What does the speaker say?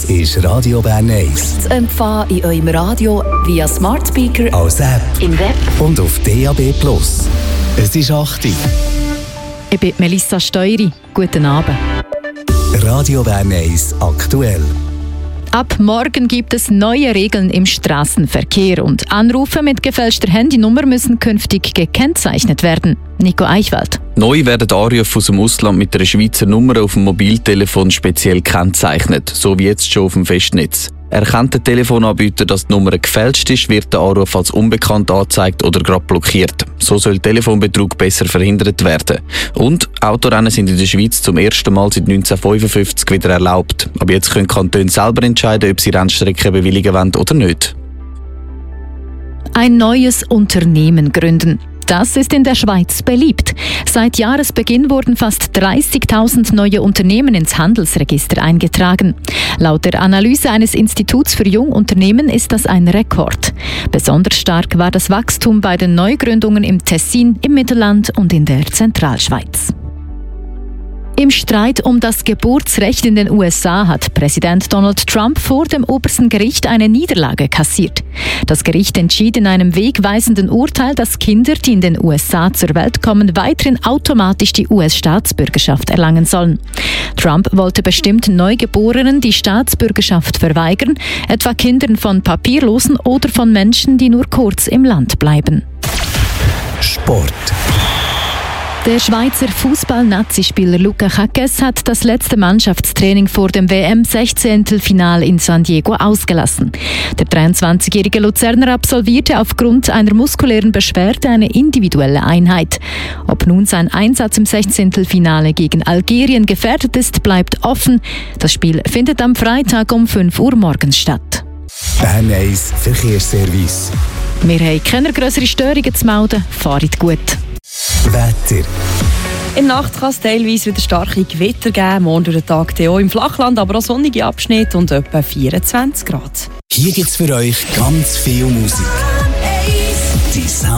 ist Radio Bern 1. Zu empfangen in eurem Radio via Smart Speaker, Als App im Web und auf DAB+. Es ist 8 Uhr. Ich bin Melissa Steury. Guten Abend. Radio Bern 1 aktuell. Ab morgen gibt es neue Regeln im Straßenverkehr und Anrufe mit gefälschter Handynummer müssen künftig gekennzeichnet werden. Nico Eichwald. Neu werden Anrufe aus dem Ausland mit einer Schweizer Nummer auf dem Mobiltelefon speziell gekennzeichnet, so wie jetzt schon auf dem Festnetz. Erkennt der Telefonanbieter, dass die Nummer gefälscht ist, wird der Anruf als unbekannt angezeigt oder gerade blockiert. So soll Telefonbetrug besser verhindert werden. Und Autorennen sind in der Schweiz zum ersten Mal seit 1955 wieder erlaubt. Aber jetzt können Kantone selber entscheiden, ob sie Rennstrecken bewilligen wollen oder nicht. Ein neues Unternehmen gründen. Das ist in der Schweiz beliebt. Seit Jahresbeginn wurden fast 30.000 neue Unternehmen ins Handelsregister eingetragen. Laut der Analyse eines Instituts für Jungunternehmen ist das ein Rekord. Besonders stark war das Wachstum bei den Neugründungen im Tessin, im Mittelland und in der Zentralschweiz. Im Streit um das Geburtsrecht in den USA hat Präsident Donald Trump vor dem obersten Gericht eine Niederlage kassiert. Das Gericht entschied in einem wegweisenden Urteil, dass Kinder, die in den USA zur Welt kommen, weiterhin automatisch die US-Staatsbürgerschaft erlangen sollen. Trump wollte bestimmt Neugeborenen die Staatsbürgerschaft verweigern, etwa Kindern von Papierlosen oder von Menschen, die nur kurz im Land bleiben. Sport. Der Schweizer Fußball-Nazi-Spieler Luca Jaques hat das letzte Mannschaftstraining vor dem WM-16-Finale in San Diego ausgelassen. Der 23-jährige Luzerner absolvierte aufgrund einer muskulären Beschwerde eine individuelle Einheit. Ob nun sein Einsatz im 16-Finale gegen Algerien gefährdet ist, bleibt offen. Das Spiel findet am Freitag um 5 Uhr morgens statt. Bern 1 Verkehrsservice. Wir haben keine grösseren Störungen zu melden. Fahrt gut. Wetter. In der Nacht kann es teilweise wieder starke Gewitter geben. Morgen durch den Tag auch im Flachland, aber auch sonnige Abschnitte und etwa 24 Grad. Hier gibt's für euch ganz viel Musik. Die